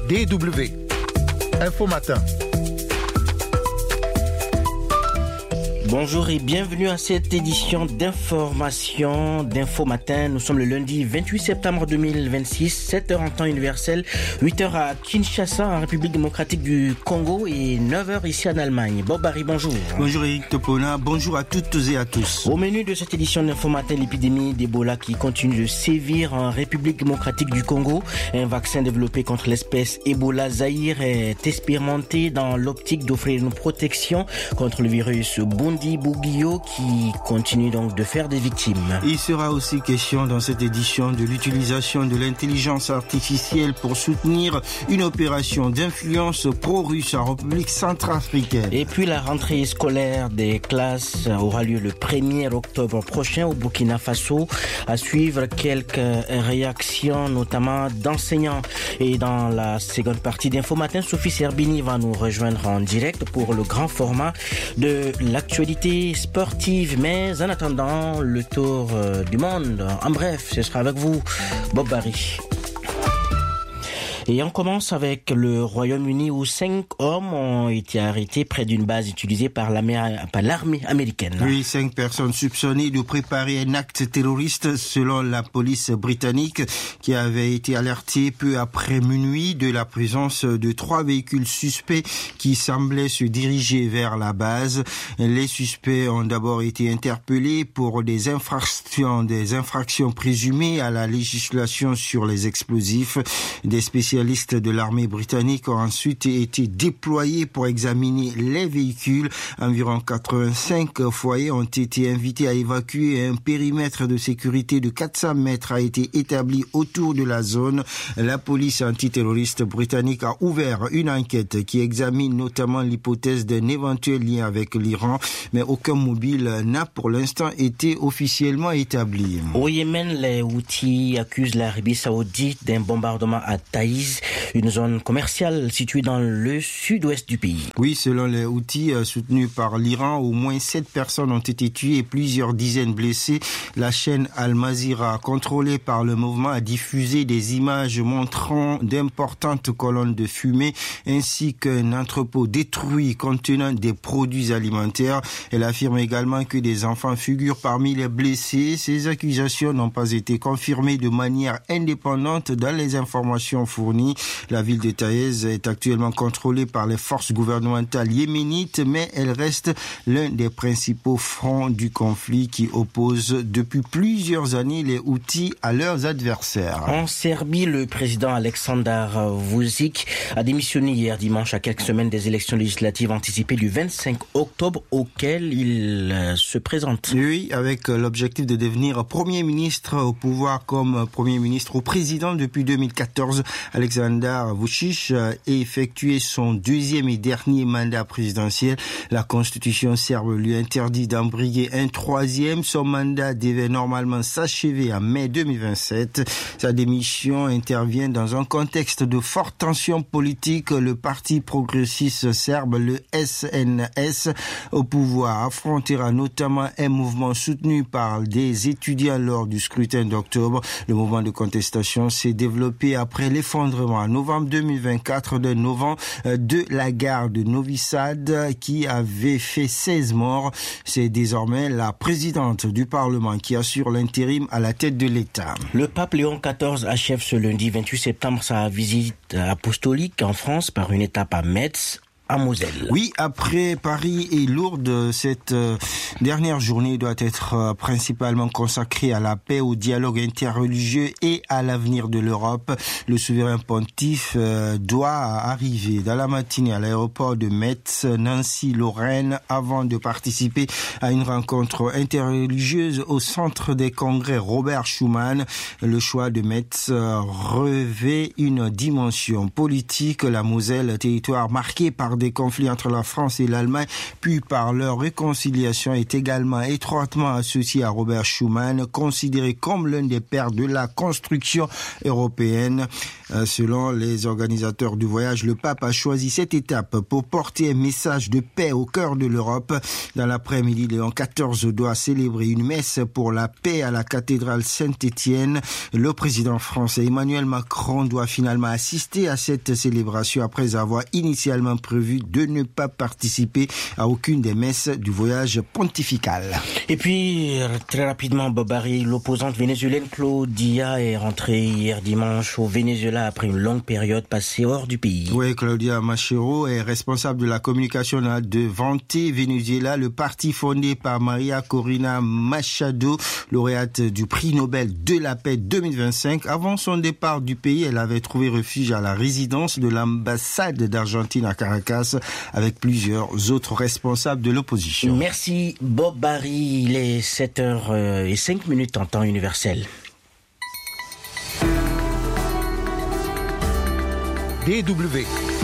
DW. Info Matin. Bonjour et bienvenue à cette édition d'Info Matin. Nous sommes le lundi 28 septembre 2026, 7h en temps universel, 8h à Kinshasa en République démocratique du Congo et 9h ici en Allemagne. Bob Barry, bonjour. Bonjour Eric Topona, bonjour à toutes et à tous. Au menu de cette édition d'Info Matin, l'épidémie d'Ebola qui continue de sévir en République démocratique du Congo. Un vaccin développé contre l'espèce Ebola Zaïre est expérimenté dans l'optique d'offrir une protection contre le virus Bundibugyo qui continue donc de faire des victimes. Il sera aussi question dans cette édition de l'utilisation de l'intelligence artificielle pour soutenir une opération d'influence pro-russe en République centrafricaine. Et puis la rentrée scolaire des classes aura lieu le 1er octobre prochain au Burkina Faso. À suivre quelques réactions notamment d'enseignants. Et dans la seconde partie d'Info Matin, Sophie Serbini va nous rejoindre en direct pour le grand format de l'actualité sportive, mais en attendant le tour du monde. En bref, ce sera avec vous, Bob Barry. Et on commence avec le Royaume-Uni où 5 hommes ont été arrêtés près d'une base utilisée par l'armée américaine. Oui, 5 personnes soupçonnées de préparer un acte terroriste selon la police britannique qui avait été alertée peu après minuit de la présence de 3 véhicules suspects qui semblaient se diriger vers la base. Les suspects ont d'abord été interpellés pour des infractions présumées à la législation sur les explosifs. Des spécialistes de l'armée britannique ont ensuite été déployés pour examiner les véhicules. Environ 85 foyers ont été invités à évacuer et un périmètre de sécurité de 400 mètres a été établi autour de la zone. La police antiterroriste britannique a ouvert une enquête qui examine notamment l'hypothèse d'un éventuel lien avec l'Iran, mais aucun mobile n'a pour l'instant été officiellement établi. Au Yémen, les Houthis accusent l'Arabie Saoudite d'un bombardement à Taïz, une zone commerciale située dans le sud-ouest du pays. Oui, selon les Houthis soutenus par l'Iran, au moins 7 personnes ont été tuées et plusieurs dizaines blessées. La chaîne Al-Mazira, contrôlée par le mouvement, a diffusé des images montrant d'importantes colonnes de fumée ainsi qu'un entrepôt détruit contenant des produits alimentaires. Elle affirme également que des enfants figurent parmi les blessés. Ces accusations n'ont pas été confirmées de manière indépendante dans les informations fournies. La ville de Taïz est actuellement contrôlée par les forces gouvernementales yéménites, mais elle reste l'un des principaux fronts du conflit qui oppose depuis plusieurs années les Houthis à leurs adversaires. En Serbie, le président Aleksandar Vučić a démissionné hier dimanche à quelques semaines des élections législatives anticipées du 25 octobre auxquelles il se présente. Oui, avec l'objectif de devenir Premier ministre au pouvoir comme Premier ministre ou président depuis 2014. Aleksandar Vučić a effectué son deuxième et dernier mandat présidentiel. La constitution serbe lui interdit d'embrayer un troisième. Son mandat devait normalement s'achever en mai 2027. Sa démission intervient dans un contexte de forte tension politique. Le parti progressiste serbe, le SNS, au pouvoir, affrontera notamment un mouvement soutenu par des étudiants lors du scrutin d'octobre. Le mouvement de contestation s'est développé après l'effondrement en novembre 2024 de la gare de Novi Sad qui avait fait 16 morts. C'est désormais la présidente du Parlement qui assure l'intérim à la tête de l'État. Le pape Léon XIV achève ce lundi 28 septembre sa visite apostolique en France par une étape à Metz, à Moselle. Oui, après Paris et Lourdes, cette dernière journée doit être principalement consacrée à la paix, au dialogue interreligieux et à l'avenir de l'Europe. Le souverain pontife doit arriver dans la matinée à l'aéroport de Metz, Nancy-Lorraine, avant de participer à une rencontre interreligieuse au centre des congrès Robert Schuman. Le choix de Metz revêt une dimension politique. La Moselle, territoire marqué par des conflits entre la France et l'Allemagne, puis par leur réconciliation, est également étroitement associé à Robert Schuman, considéré comme l'un des pères de la construction européenne. Selon les organisateurs du voyage, le pape a choisi cette étape pour porter un message de paix au cœur de l'Europe. Dans l'après-midi, Léon XIV doit célébrer une messe pour la paix à la cathédrale Saint-Étienne. Le président français Emmanuel Macron doit finalement assister à cette célébration après avoir initialement prévu de ne pas participer à aucune des messes du voyage pontifical. Et puis, très rapidement, Bobari, l'opposante vénézuélienne Claudia est rentrée hier dimanche au Venezuela après une longue période passée hors du pays. Oui, Claudia Machero est responsable de la communication de Vente Venezuela, le parti fondé par Maria Corina Machado, lauréate du prix Nobel de la paix 2025. Avant son départ du pays, elle avait trouvé refuge à la résidence de l'ambassade d'Argentine à Caracas avec plusieurs autres responsables de l'opposition. Merci Bob Barry, il est 7h05 en temps universel. DW.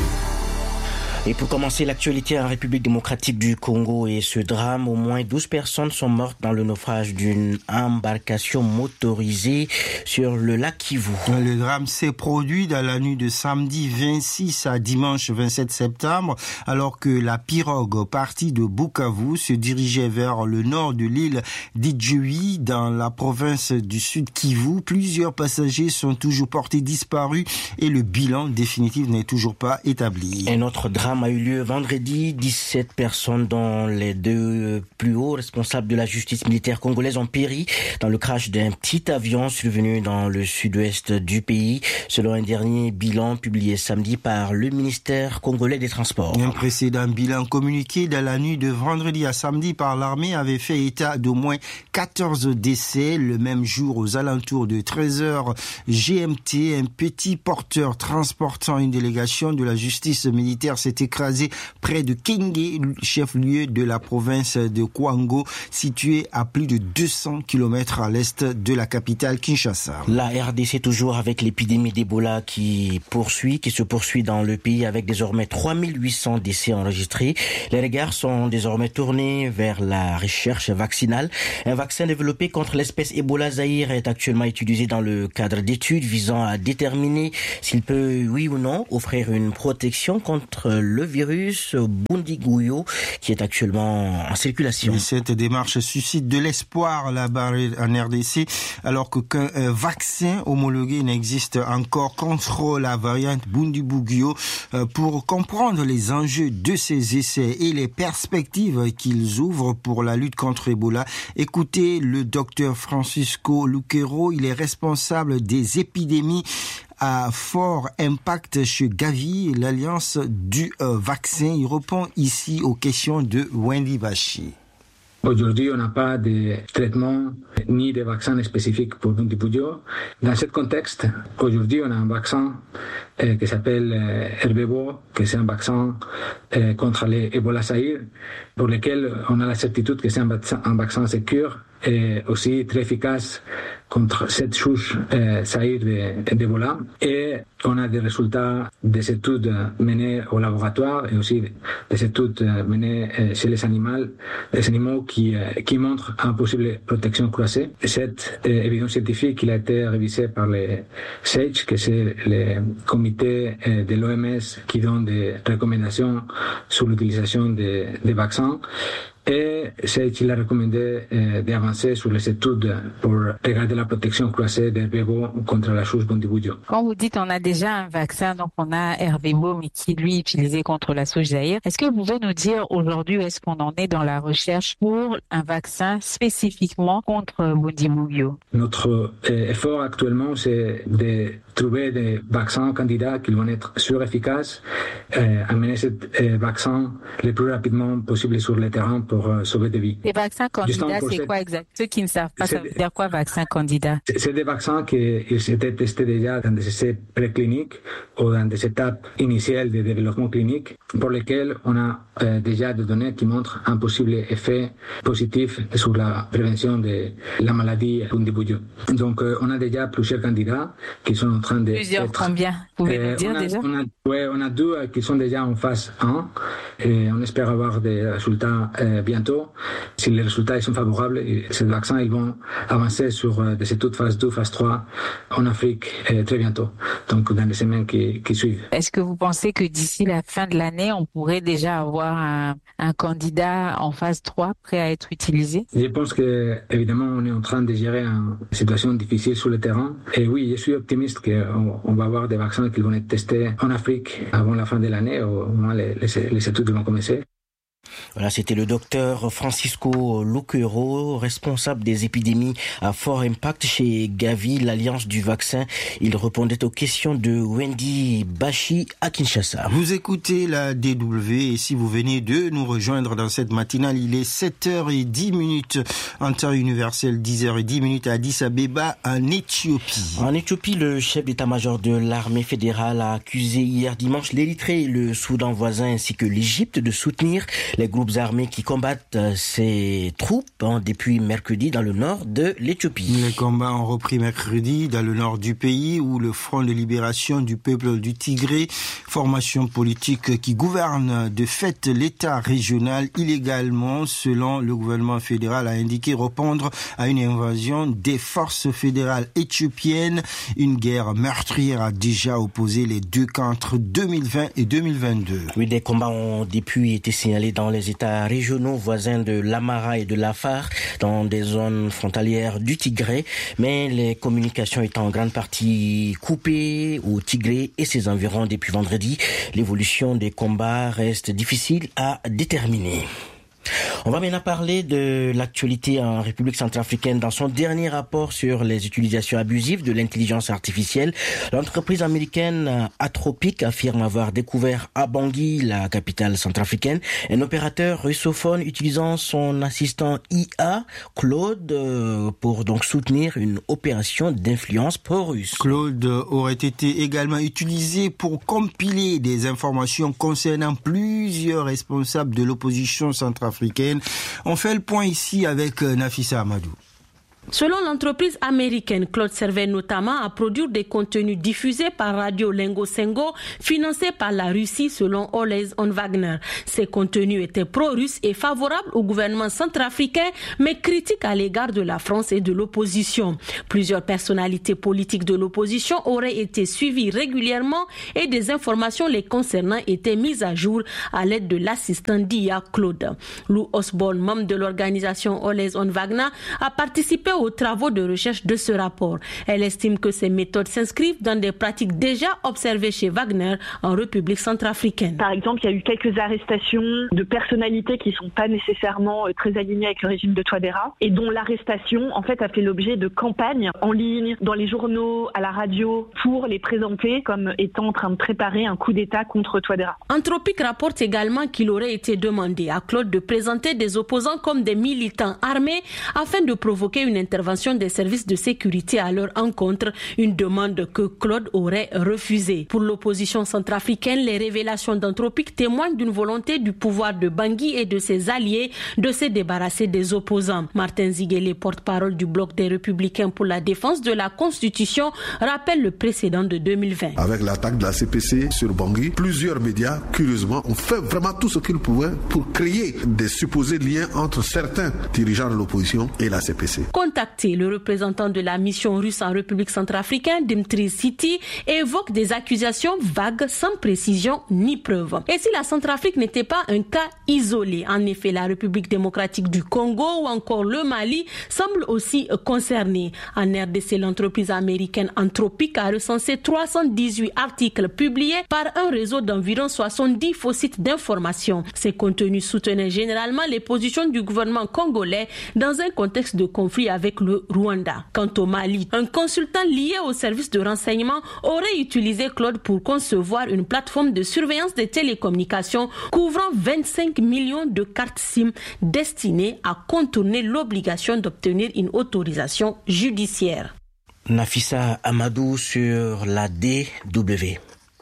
Et pour commencer, l'actualité en République démocratique du Congo et ce drame, au moins 12 personnes sont mortes dans le naufrage d'une embarcation motorisée sur le lac Kivu. Le drame s'est produit dans la nuit de samedi 26 à dimanche 27 septembre, alors que la pirogue partie de Bukavu se dirigeait vers le nord de l'île d'Idjui, dans la province du Sud Kivu. Plusieurs passagers sont toujours portés disparus et le bilan définitif n'est toujours pas établi. Un autre drame a eu lieu vendredi. 17 personnes, dont les deux plus hauts responsables de la justice militaire congolaise, ont péri dans le crash d'un petit avion survenu dans le sud-ouest du pays, selon un dernier bilan publié samedi par le ministère congolais des Transports. Un précédent bilan communiqué dans la nuit de vendredi à samedi par l'armée avait fait état d'au moins 14 décès. Le même jour, aux alentours de 13h GMT, un petit porteur transportant une délégation de la justice militaire s'est écrasé près de Kenge, chef-lieu de la province de Kwango, situé à plus de 200 km à l'est de la capitale Kinshasa. La RDC toujours avec l'épidémie d'Ebola qui se poursuit dans le pays avec désormais 3800 décès enregistrés. Les regards sont désormais tournés vers la recherche vaccinale. Un vaccin développé contre l'espèce Ebola Zaïre est actuellement utilisé dans le cadre d'études visant à déterminer s'il peut, oui ou non, offrir une protection contre le virus Bundibugyo qui est actuellement en circulation. Et cette démarche suscite de l'espoir là-bas en RDC, alors qu'un vaccin homologué n'existe encore contre la variante Bundibugyo. Pour comprendre les enjeux de ces essais et les perspectives qu'ils ouvrent pour la lutte contre Ebola, écoutez le docteur Francisco Luquero. Il est responsable des épidémies à fort impact chez Gavi, l'alliance du vaccin. Il répond ici aux questions de Wendy Bachi. Aujourd'hui, on n'a pas de traitement ni de vaccin spécifique pour Bundibugyo. Dans ce contexte, aujourd'hui, on a un vaccin qui s'appelle Herbebo, qui c'est un vaccin contre l'Ebola Zaïre, pour lequel on a la certitude que c'est un vaccin sécure et aussi très efficace contre cette souche Zaïre d'Ebola. Et on a des résultats des études menées au laboratoire et aussi des études menées chez les animaux qui montrent une possible protection croisée. Cette évidence scientifique il a été révisée par les SAGE, que c'est le comité de l'OMS qui donne des recommandations sur l'utilisation des vaccins. Et c'est qu'il a recommandé d'avancer sur les études pour regarder la protection croisée d'Herbebo contre la souche Bundibugyo. Quand vous dites on a déjà un vaccin, donc on a Herbebo, mais qui lui est utilisé contre la souche Zaïre, est-ce que vous pouvez nous dire aujourd'hui où est-ce qu'on en est dans la recherche pour un vaccin spécifiquement contre Bundibugyo? Notre effort actuellement, c'est de trouver des vaccins candidats qui vont être sûrs, efficaces, amener ces vaccins le plus rapidement possible sur le terrain pour sauver des vies. Les vaccins candidats, c'est quoi exact? Ceux qui ne savent pas, ça veut dire quoi, vaccin candidat? C'est des vaccins qui étaient testés déjà dans des essais précliniques ou dans des étapes initiales de développement clinique pour lesquels on a déjà des données qui montrent un possible effet positif sur la prévention de la maladie Bundibugyo. Donc on a déjà plusieurs candidats qui sont train de... Plusieurs combien? Vous pouvez nous dire déjà? On a 2 qui sont déjà en phase 1 et on espère avoir des résultats bientôt. Si les résultats sont favorables, ces vaccins ils vont avancer sur des études phase 2, phase 3 en Afrique très bientôt, donc dans les semaines qui suivent. Est-ce que vous pensez que d'ici la fin de l'année, on pourrait déjà avoir un candidat en phase 3 prêt à être utilisé? Je pense que évidemment on est en train de gérer une situation difficile sur le terrain. Et oui, je suis optimiste qu'on va avoir des vaccins qui vont être testés en Afrique avant la fin de l'année, au moins les études vont commencer. Voilà, c'était le docteur Francisco Luquero, responsable des épidémies à fort impact chez Gavi, l'Alliance du vaccin. Il répondait aux questions de Wendy Bachi à Kinshasa. Vous écoutez la DW et si vous venez de nous rejoindre dans cette matinale, il est 7h10 en temps universel, 10h10 à Addis Abeba en Éthiopie. En Éthiopie, le chef d'état-major de l'armée fédérale a accusé hier dimanche l'Érythrée et le Soudan voisin ainsi que l'Égypte de soutenir les groupes armés qui combattent ces troupes depuis mercredi dans le nord de l'Éthiopie. Les combats ont repris mercredi dans le nord du pays où le Front de libération du peuple du Tigré, formation politique qui gouverne de fait l'État régional illégalement, selon le gouvernement fédéral, a indiqué répondre à une invasion des forces fédérales éthiopiennes. Une guerre meurtrière a déjà opposé les deux camps entre 2020 et 2022. Oui, des combats ont depuis été signalés dans les États régionaux voisins de l'Amara et de l'Afar, dans des zones frontalières du Tigré, mais les communications étant en grande partie coupées au Tigré et ses environs depuis vendredi, l'évolution des combats reste difficile à déterminer. On va maintenant parler de l'actualité en République centrafricaine. Dans son dernier rapport sur les utilisations abusives de l'intelligence artificielle, l'entreprise américaine Anthropic affirme avoir découvert à Bangui, la capitale centrafricaine, un opérateur russophone utilisant son assistant IA, Claude, pour donc soutenir une opération d'influence pro-russe. Claude aurait été également utilisé pour compiler des informations concernant plusieurs responsables de l'opposition centrafricaine. On fait le point ici avec Nafissa Amadou. Selon l'entreprise américaine, Claude servait notamment à produire des contenus diffusés par Radio Lingo Sengo, financés par la Russie selon Always on Wagner. Ces contenus étaient pro-russes et favorables au gouvernement centrafricain, mais critiques à l'égard de la France et de l'opposition. Plusieurs personnalités politiques de l'opposition auraient été suivies régulièrement et des informations les concernant étaient mises à jour à l'aide de l'assistant d'IA Claude. Lou Osborne, membre de l'organisation Always on Wagner, a participé aux travaux de recherche de ce rapport. Elle estime que ces méthodes s'inscrivent dans des pratiques déjà observées chez Wagner en République centrafricaine. Par exemple, il y a eu quelques arrestations de personnalités qui ne sont pas nécessairement très alignées avec le régime de Touadéra et dont l'arrestation en fait a fait l'objet de campagnes en ligne, dans les journaux, à la radio, pour les présenter comme étant en train de préparer un coup d'État contre Touadéra. Anthropic rapporte également qu'il aurait été demandé à Claude de présenter des opposants comme des militants armés afin de provoquer une intervention des services de sécurité à leur encontre, une demande que Claude aurait refusée. Pour l'opposition centrafricaine, les révélations d'Anthropic témoignent d'une volonté du pouvoir de Bangui et de ses alliés de se débarrasser des opposants. Martin Ziguele, porte-parole du Bloc des Républicains pour la défense de la Constitution, rappelle le précédent de 2020. Avec l'attaque de la CPC sur Bangui, plusieurs médias, curieusement, ont fait vraiment tout ce qu'ils pouvaient pour créer des supposés liens entre certains dirigeants de l'opposition et la CPC. Contacté, le représentant de la mission russe en République centrafricaine, Dimitri Siti, évoque des accusations vagues sans précision ni preuve. Et si la Centrafrique n'était pas un cas isolé, en effet, la République démocratique du Congo ou encore le Mali semblent aussi concernés. En RDC, l'entreprise américaine Anthropic a recensé 318 articles publiés par un réseau d'environ 70 faux sites d'information. Ces contenus soutenaient généralement les positions du gouvernement congolais dans un contexte de conflit avec le Rwanda. Quant au Mali, un consultant lié au service de renseignement aurait utilisé Claude pour concevoir une plateforme de surveillance des télécommunications couvrant 25 millions de cartes SIM destinées à contourner l'obligation d'obtenir une autorisation judiciaire. Nafissa Amadou sur la DW.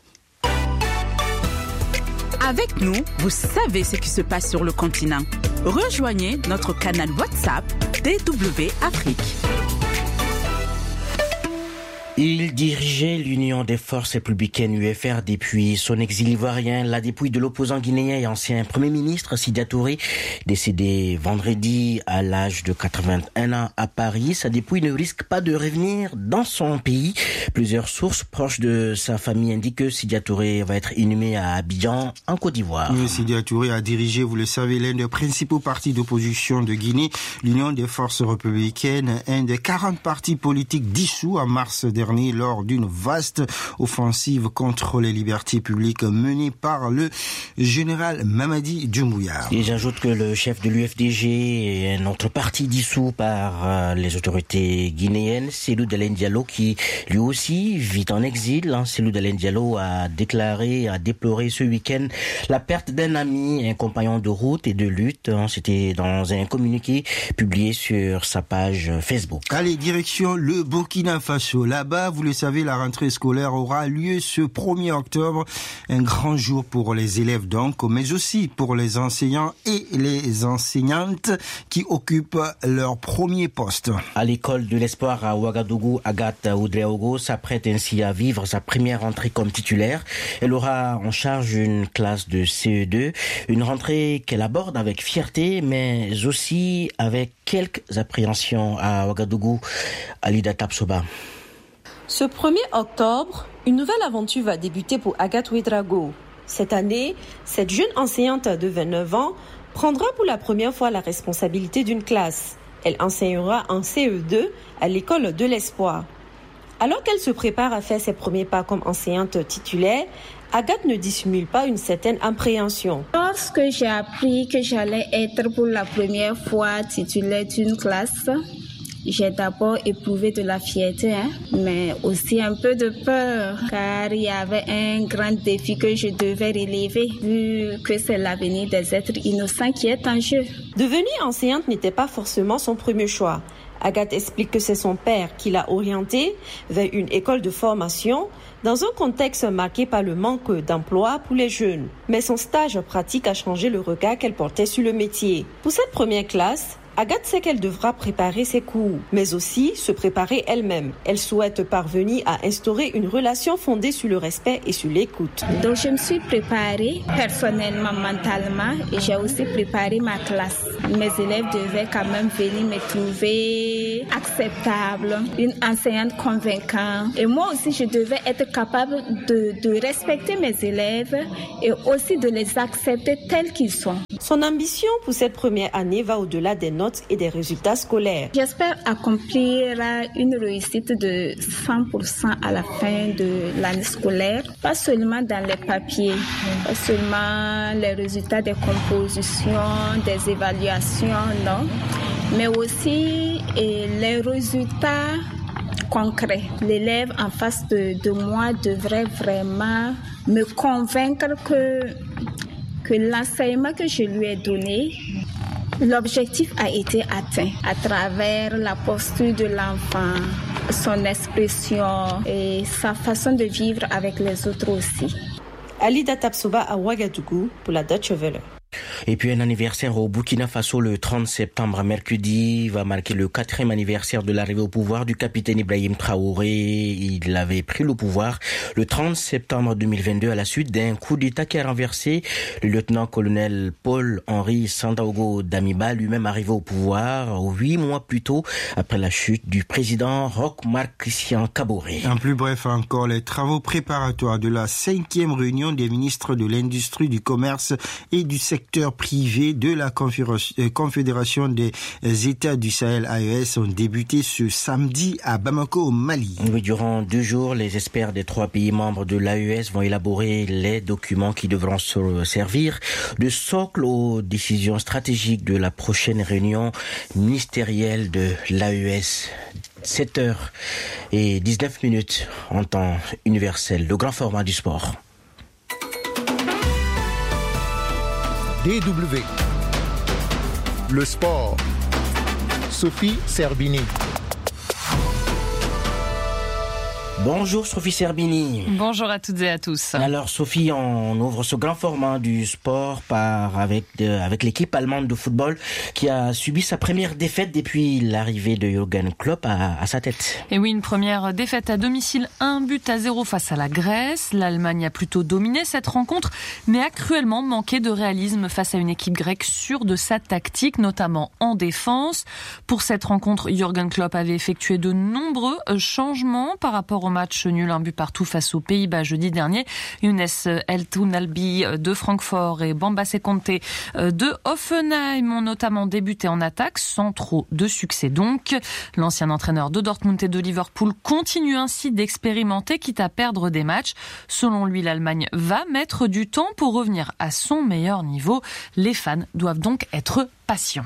Avec nous, vous savez ce qui se passe sur le continent. Rejoignez notre canal WhatsApp DW Afrique. Il dirigeait l'Union des forces républicaines UFR depuis son exil ivoirien. La dépouille de l'opposant guinéen et ancien Premier ministre Sidya Touré, décédé vendredi à l'âge de 81 ans à Paris. Sa dépouille ne risque pas de revenir dans son pays. Plusieurs sources proches de sa famille indiquent que Sidya Touré va être inhumé à Abidjan, en Côte d'Ivoire. Sidya Touré a dirigé, vous le savez, l'un des principaux partis d'opposition de Guinée, l'Union des forces républicaines, un des 40 partis politiques dissous en mars dernier lors d'une vaste offensive contre les libertés publiques menée par le général Mamadi Doumbouya. Et j'ajoute que le chef de l'UFDG est un autre parti dissous par les autorités guinéennes, Cellou Dalein Diallo, qui lui aussi vit en exil. Cellou Dalein Diallo a déploré ce week-end la perte d'un ami, un compagnon de route et de lutte. C'était dans un communiqué publié sur sa page Facebook. Allez, direction le Burkina Faso. Là-bas, vous le savez, la rentrée scolaire aura lieu ce 1er octobre. Un grand jour pour les élèves donc, mais aussi pour les enseignants et les enseignantes qui occupent leur premier poste. À l'école de l'espoir à Ouagadougou, Agathe Ouedraogo s'apprête ainsi à vivre sa première rentrée comme titulaire. Elle aura en charge une classe de CE2, une rentrée qu'elle aborde avec fierté, mais aussi avec quelques appréhensions à Ouagadougou. Alida Tapsoba. Ce 1er octobre, une nouvelle aventure va débuter pour Agathe Ouedraogo. Cette année, cette jeune enseignante de 29 ans prendra pour la première fois la responsabilité d'une classe. Elle enseignera en CE2 à l'école de l'espoir. Alors qu'elle se prépare à faire ses premiers pas comme enseignante titulaire, Agathe ne dissimule pas une certaine appréhension. Lorsque j'ai appris que j'allais être pour la première fois titulaire d'une classe, j'ai d'abord éprouvé de la fierté, mais aussi un peu de peur, car il y avait un grand défi que je devais relever, vu que c'est l'avenir des êtres innocents qui est en jeu. Devenir enseignante n'était pas forcément son premier choix. Agathe explique que c'est son père qui l'a orientée vers une école de formation dans un contexte marqué par le manque d'emploi pour les jeunes. Mais son stage pratique a changé le regard qu'elle portait sur le métier. Pour cette première classe, Agathe sait qu'elle devra préparer ses cours, mais aussi se préparer elle-même. Elle souhaite parvenir à instaurer une relation fondée sur le respect et sur l'écoute. Donc je me suis préparée personnellement, mentalement, et j'ai aussi préparé ma classe. Mes élèves devaient quand même venir me trouver acceptable, une enseignante convaincante. Et moi aussi, je devais être capable de respecter mes élèves et aussi de les accepter tels qu'ils sont. Son ambition pour cette première année va au-delà des notes et des résultats scolaires. J'espère accomplir une réussite de 100% à la fin de l'année scolaire, pas seulement dans les papiers, pas seulement les résultats des compositions, des évaluations, non, mais aussi les résultats concrets. L'élève en face de moi devrait vraiment me convaincre que l'enseignement que je lui ai donné, l'objectif a été atteint à travers la posture de l'enfant, son expression et sa façon de vivre avec les autres aussi. Alida Tapsoba à Ouagadougou pour la Deutsche Welle. Et puis un anniversaire au Burkina Faso le 30 septembre, mercredi, va marquer le 4e anniversaire de l'arrivée au pouvoir du capitaine Ibrahim Traoré. Il avait pris le pouvoir le 30 septembre 2022 à la suite d'un coup d'État qui a renversé le lieutenant-colonel Paul-Henri Sandaogo Damiba, lui-même arrivé au pouvoir 8 mois plus tôt après la chute du président Roch-Marc Christian Kaboré. En plus bref encore, les travaux préparatoires de la 5e réunion des ministres de l'Industrie, du Commerce et du secteur privé de la Confédération des États du Sahel AES ont débuté ce samedi à Bamako au Mali. Oui, durant 2 jours, les experts des 3 pays membres de l'AES vont élaborer les documents qui devront servir de socle aux décisions stratégiques de la prochaine réunion ministérielle de l'AES. 7h19 en temps universel, le grand format du sport. DW. Le sport. Sophie Serbini. Bonjour Sophie Serbini. Bonjour à toutes et à tous. Alors Sophie, on ouvre ce grand format du sport avec l'équipe allemande de football qui a subi sa première défaite depuis l'arrivée de Jürgen Klopp à sa tête. Et oui, une première défaite à domicile, 1-0 face à la Grèce. L'Allemagne a plutôt dominé cette rencontre, mais a cruellement manqué de réalisme face à une équipe grecque sûre de sa tactique, notamment en défense. Pour cette rencontre, Jürgen Klopp avait effectué de nombreux changements par rapport au match nul 1-0 face aux Pays-Bas jeudi dernier. Younes El-Tounalbi de Francfort et Bamba Sekonte de Hoffenheim ont notamment débuté en attaque sans trop de succès donc. L'ancien entraîneur de Dortmund et de Liverpool continue ainsi d'expérimenter quitte à perdre des matchs. Selon lui, l'Allemagne va mettre du temps pour revenir à son meilleur niveau. Les fans doivent donc être patients.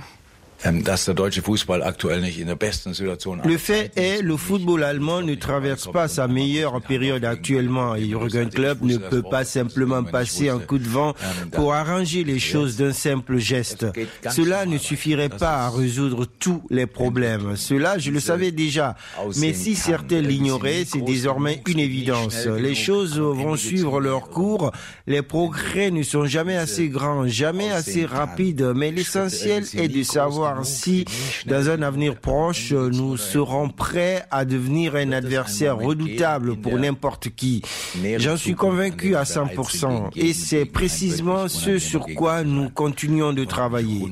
Le fait est, le football allemand ne traverse pas sa meilleure période actuellement et Jürgen Klopp ne peut pas simplement passer un coup de vent pour arranger les choses d'un simple geste. Cela ne suffirait pas à résoudre tous les problèmes. Cela, je le savais déjà. Mais si certains l'ignoraient, c'est désormais une évidence. Les choses vont suivre leur cours. Les progrès ne sont jamais assez grands, jamais assez rapides. Mais l'essentiel est de savoir si, dans un avenir proche, nous serons prêts à devenir un adversaire redoutable pour n'importe qui. J'en suis convaincu à 100% et c'est précisément ce sur quoi nous continuons de travailler.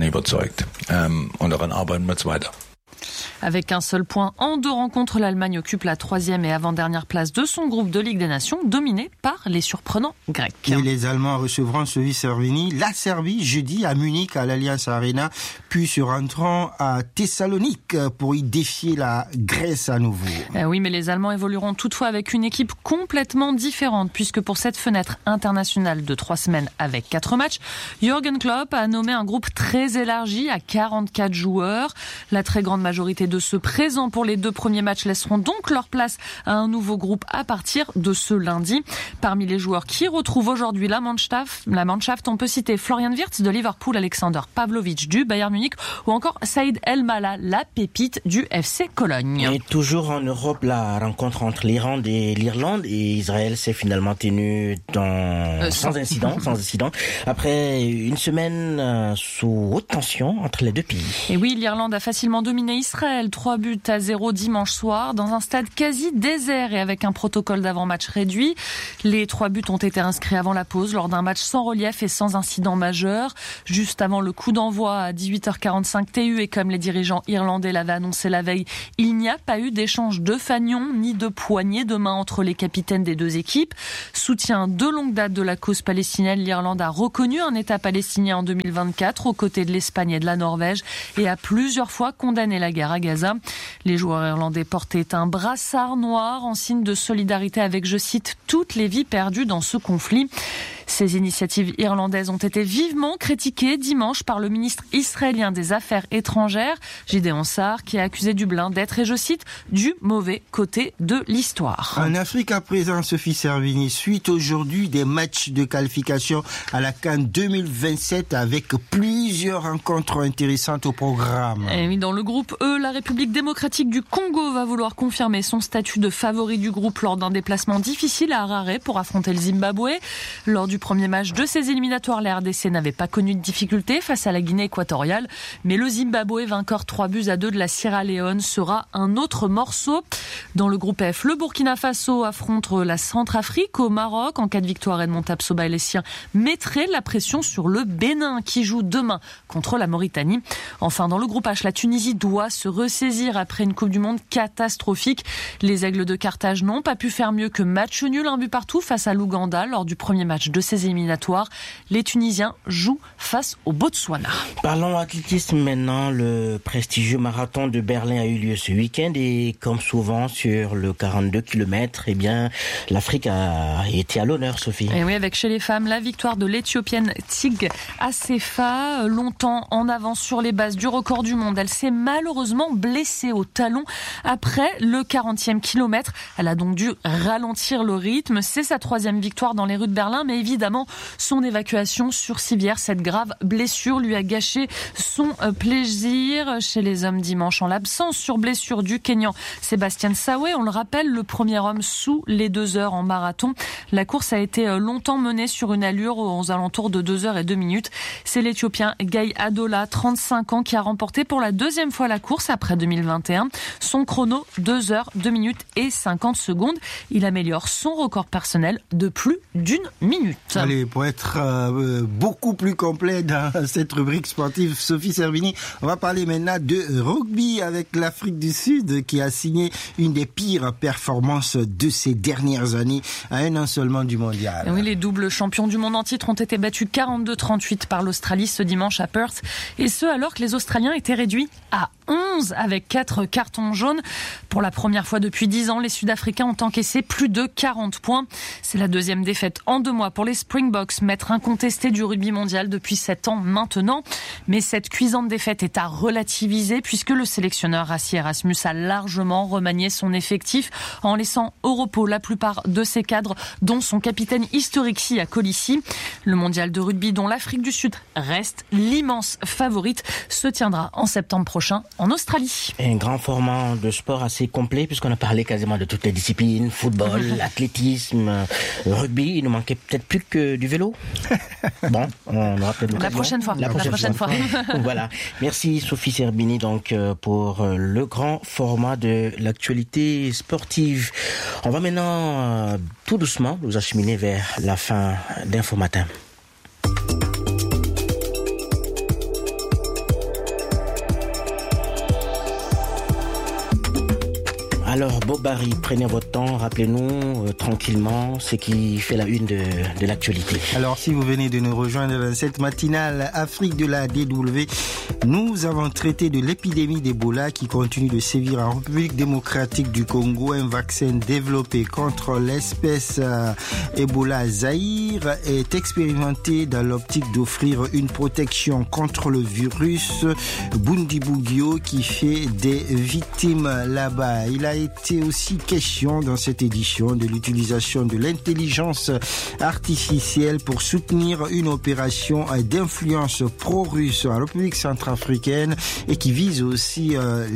Avec un seul point en 2 rencontres, l'Allemagne occupe la 3e et avant-dernière place de son groupe de Ligue des Nations, dominé par les surprenants grecs. Et les Allemands recevront Sophie Serbini, la Serbie, jeudi à Munich, à l'Allianz Arena, puis se rendront à Thessalonique pour y défier la Grèce à nouveau. Oui, mais les Allemands évolueront toutefois avec une équipe complètement différente, puisque pour cette fenêtre internationale de 3 semaines avec 4 matchs, Jürgen Klopp a nommé un groupe très élargi à 44 joueurs. La très grande majorité de ceux présents pour les 2 premiers matchs laisseront donc leur place à un nouveau groupe à partir de ce lundi. Parmi les joueurs qui retrouvent aujourd'hui la Mannschaft, on peut citer Florian Wirtz de Liverpool, Alexander Pavlovic du Bayern Munich ou encore Saïd El Mala, la pépite du FC Cologne. Et toujours en Europe, la rencontre entre l'Iran et l'Irlande et Israël s'est finalement tenue sans incident, après une semaine sous haute tension entre les deux pays. Et oui, l'Irlande a facilement dominé Israël, 3-0 dimanche soir, dans un stade quasi désert et avec un protocole d'avant-match réduit. Les 3 buts ont été inscrits avant la pause, lors d'un match sans relief et sans incident majeur. Juste avant le coup d'envoi à 18h45 TU, et comme les dirigeants irlandais l'avaient annoncé la veille, il n'y a pas eu d'échange de fagnons ni de poignées de main entre les capitaines des 2 équipes. Soutien de longue date de la cause palestinienne, l'Irlande a reconnu un État palestinien en 2024 aux côtés de l'Espagne et de la Norvège et a plusieurs fois condamné la guerre à Gaza. Les joueurs irlandais portaient un brassard noir en signe de solidarité avec, je cite, toutes les vies perdues dans ce conflit. Ces initiatives irlandaises ont été vivement critiquées dimanche par le ministre israélien des Affaires étrangères, Gideon Sa'ar, qui a accusé Dublin d'être, et je cite, du mauvais côté de l'histoire. En Afrique à présent, Sophie Serbini, suite aujourd'hui des matchs de qualification à la CAN 2027 avec plusieurs rencontres intéressantes au programme. Et oui, dans le groupe E, la République démocratique du Congo va vouloir confirmer son statut de favori du groupe lors d'un déplacement difficile à Harare pour affronter le Zimbabwe. Lors du premier match de ces éliminatoires, la RDC n'avait pas connu de difficultés face à la Guinée équatoriale, mais le Zimbabwe, vainqueur 3-2 de la Sierra Leone, sera un autre morceau. Dans le groupe F, le Burkina Faso affronte la Centrafrique au Maroc. En cas de victoire, Edmond Tapsoba et les siens mettraient la pression sur le Bénin qui joue demain contre la Mauritanie. Enfin, dans le groupe H, la Tunisie doit se ressaisir après une Coupe du Monde catastrophique. Les Aigles de Carthage n'ont pas pu faire mieux que match nul 1-0 face à l'Ouganda lors du premier match de ces éliminatoires. Les Tunisiens jouent face au Botswana. Parlons athlétisme maintenant. Le prestigieux marathon de Berlin a eu lieu ce week-end et comme souvent sur le 42 km, eh bien, l'Afrique a été à l'honneur, Sophie. Et oui, avec chez les femmes, la victoire de l'Éthiopienne Tig Assefa, longtemps en avance sur les bases du record du monde. Elle s'est malheureusement blessée au talon après le 40e kilomètre. Elle a donc dû ralentir le rythme. C'est sa 3e victoire dans les rues de Berlin, mais évidemment, évidemment son évacuation sur civière. Cette grave blessure lui a gâché son plaisir. Chez les hommes dimanche, en l'absence sur blessure du Kényan Sébastien Sawe, on le rappelle, le premier homme sous les 2 heures en marathon. La course a été longtemps menée sur une allure aux alentours de 2 heures et 2 minutes. C'est l'Éthiopien Guy Adola, 35 ans, qui a remporté pour la 2e fois la course après 2021. Son chrono, 2 heures, 2 minutes et 50 secondes. Il améliore son record personnel de plus d'1 minute. Allez, pour être beaucoup plus complet dans cette rubrique sportive, Sophie Servini, on va parler maintenant de rugby avec l'Afrique du Sud qui a signé une des pires performances de ces dernières années à un an seulement du mondial. Oui, les doubles champions du monde en titre ont été battus 42-38 par l'Australie ce dimanche à Perth, et ce alors que les Australiens étaient réduits à 11 avec 4 cartons jaunes. Pour la première fois depuis 10 ans, les Sud-Africains ont encaissé plus de 40 points. C'est la 2e défaite en 2 mois pour les Springboks, maîtres incontestés du rugby mondial depuis 7 ans maintenant. Mais cette cuisante défaite est à relativiser puisque le sélectionneur Rassie Erasmus a largement remanié son effectif en laissant au repos la plupart de ses cadres, dont son capitaine historique Siya Kolisi. Le mondial de rugby, dont l'Afrique du Sud reste l'immense favorite, se tiendra en septembre prochain en Australie. Un grand format de sport assez complet puisqu'on a parlé quasiment de toutes les disciplines, football, athlétisme, rugby. Il nous manquait peut-être plus que du vélo. Bon, on aura peut-être la prochaine fois. Voilà. Merci Sophie Servini donc pour le grand format de l'actualité sportive. On va maintenant tout doucement nous acheminer vers la fin d'Info Matin. Alors, Bob Barry, prenez votre temps, rappelez-nous tranquillement ce qui fait la une de l'actualité. Alors, si vous venez de nous rejoindre dans cette matinale Afrique de la DW, nous avons traité de l'épidémie d'Ebola qui continue de sévir en République démocratique du Congo. Un vaccin développé contre l'espèce Ebola Zaïre est expérimenté dans l'optique d'offrir une protection contre le virus Bundibugyo qui fait des victimes là-bas. Il a été aussi question dans cette édition de l'utilisation de l'intelligence artificielle pour soutenir une opération d'influence pro-russe en République centrafricaine et qui vise aussi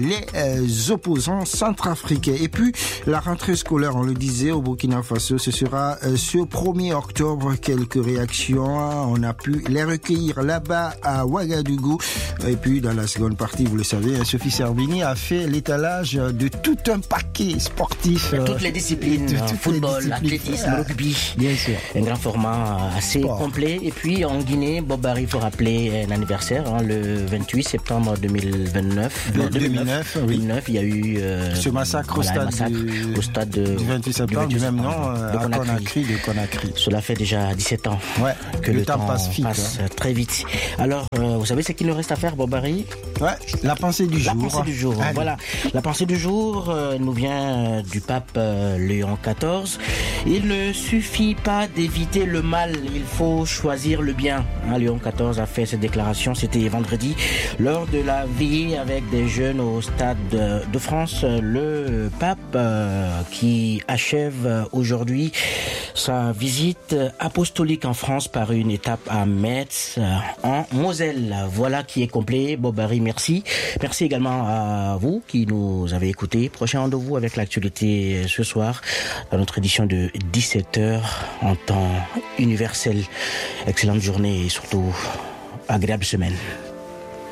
les opposants centrafricains. Et puis la rentrée scolaire, on le disait, au Burkina Faso, ce sera ce 1er octobre. Quelques réactions, on a pu les recueillir là-bas à Ouagadougou. Et puis dans la seconde partie, vous le savez, Sophie Servini a fait l'étalage de tout un paquet sportif. Toutes les disciplines, football, athlétisme, rugby. Bien sûr. Un grand format assez complet. Et puis en Guinée, Bob Barry, faut rappeler un anniversaire, le 28 septembre 2009. 2009, oui. 2009, il y a eu ce massacre au stade du 28 septembre, du même nom, à Conakry. Cela fait déjà 17 ans que le temps passe très vite. Alors, vous savez ce qu'il nous reste à faire, Bob Barry? La pensée du jour. La pensée du jour. Voilà. La pensée du jour nous vient du pape Léon XIV. Il ne suffit pas d'éviter le mal, il faut choisir le bien. Léon XIV a fait cette déclaration, c'était vendredi, lors de la veillée avec des jeunes au Stade de France. Le pape qui achève aujourd'hui sa visite apostolique en France par une étape à Metz, en Moselle. Voilà qui est complet. Bob Barry, merci. Merci également à vous qui nous avez écoutés. Prochain rendez-vous avec l'actualité ce soir dans notre édition de 17h en temps universel. Excellente journée et surtout agréable semaine.